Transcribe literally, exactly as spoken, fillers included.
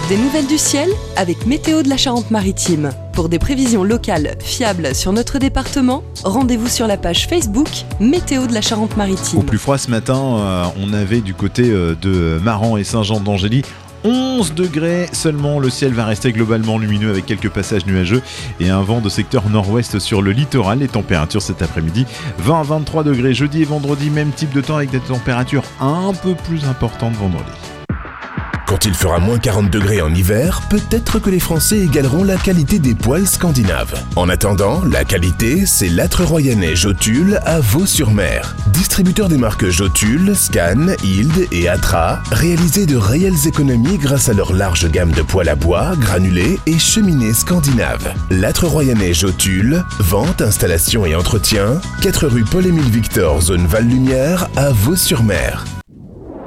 Des nouvelles du ciel avec Météo de la Charente-Maritime. Pour des prévisions locales fiables sur notre département, rendez-vous sur la page Facebook Météo de la Charente-Maritime. Au plus froid ce matin, euh, on avait du côté euh, de Maran et Saint-Jean-d'Angély onze degrés seulement. Le ciel va rester globalement lumineux avec quelques passages nuageux et un vent de secteur nord-ouest sur le littoral. Les températures cet après-midi, vingt à vingt-trois degrés. Jeudi et vendredi, même type de temps avec des températures un peu plus importantes vendredi. Quand il fera moins quarante degrés en hiver, peut-être que les Français égaleront la qualité des poêles scandinaves. En attendant, la qualité, c'est l'âtre royannais Jotule à Vaux-sur-Mer. Distributeur des marques Jotule, Scan, Hild et Atra, réalisez de réelles économies grâce à leur large gamme de poêles à bois, granulés et cheminées scandinaves. L'âtre royannais Jotule, vente, installation et entretien, quatre rue Paul-Émile Victor, zone Val-Lumière à Vaux-sur-Mer.